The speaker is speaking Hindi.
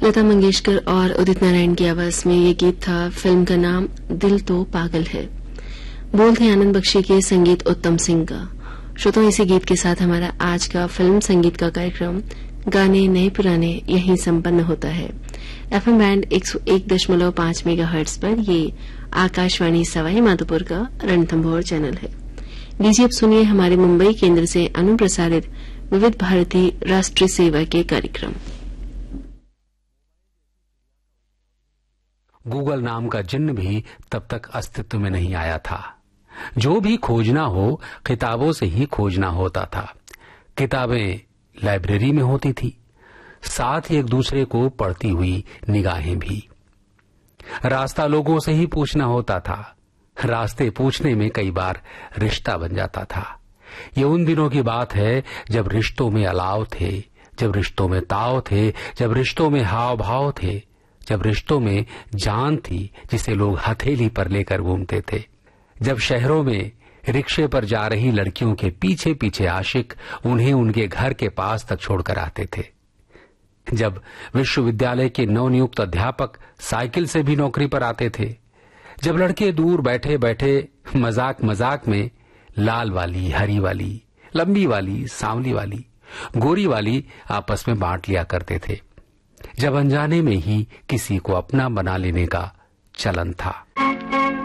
लता मंगेशकर और उदित नारायण की आवाज में ये गीत था। फिल्म का नाम दिल तो पागल है। बोल थे आनंद बख्शी के, संगीत उत्तम सिंह का। श्रोताओं, इसी गीत के साथ हमारा आज का फिल्म संगीत का कार्यक्रम गाने नए पुराने यहीं संपन्न होता है। एफएम बैंड 101.5 मेगाहर्ट्ज पर ये आकाशवाणी सवाई माधोपुर का रणथंभौर चैनल है। लीजिए अब सुनिए हमारे मुंबई केंद्र से अनुप्रसारित विविध भारती राष्ट्रीय सेवा के कार्यक्रम। गूगल नाम का जिन्न भी तब तक अस्तित्व में नहीं आया था। जो भी खोजना हो किताबों से ही खोजना होता था। किताबें लाइब्रेरी में होती थी, साथ ही एक दूसरे को पढ़ती हुई निगाहें भी। रास्ता लोगों से ही पूछना होता था। रास्ते पूछने में कई बार रिश्ता बन जाता था। ये उन दिनों की बात है जब रिश्तों में अलाव थे, जब रिश्तों में ताव थे, जब रिश्तों में हाव भाव थे, जब रिश्तों में जान थी जिसे लोग हथेली पर लेकर घूमते थे। जब शहरों में रिक्शे पर जा रही लड़कियों के पीछे पीछे आशिक उन्हें उनके घर के पास तक छोड़कर आते थे। जब विश्वविद्यालय के नवनियुक्त अध्यापक साइकिल से भी नौकरी पर आते थे। जब लड़के दूर बैठे बैठे मजाक मजाक में लाल वाली, हरी वाली, लंबी वाली, सांवली वाली, गोरी वाली आपस में बांट लिया करते थे। जब अनजाने में ही किसी को अपना बना लेने का चलन था।